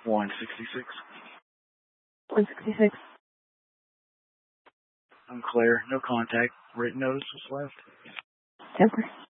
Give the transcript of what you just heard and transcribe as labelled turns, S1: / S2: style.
S1: 166.
S2: 166.
S1: I'm clear. No contact. Written notice was left.
S2: Temper.